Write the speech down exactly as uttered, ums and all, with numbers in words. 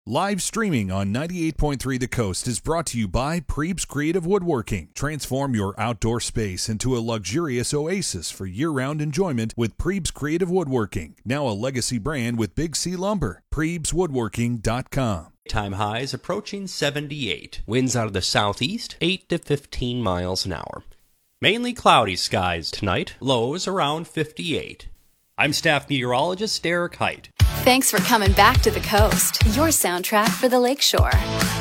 Live streaming on ninety-eight point three The Coast is brought to you by Prebes Creative Woodworking. Transform your outdoor space into a luxurious oasis for year-round enjoyment with Prebes Creative Woodworking, now a legacy brand with Big C Lumber. Prebes Woodworking dot com. Time highs approaching seventy-eight. Winds out of the southeast, eight to fifteen miles an hour. Mainly cloudy skies tonight, lows around fifty-eight. I'm staff meteorologist Derek Height. Thanks for coming back to the coast, your soundtrack for the lakeshore.